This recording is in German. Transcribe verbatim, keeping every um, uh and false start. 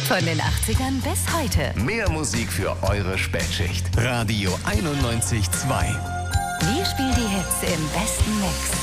Von den achtzigern bis heute. Mehr Musik für eure Spätschicht. Radio einundneunzig Komma zwei. Wir spielen die Hits im besten Mix.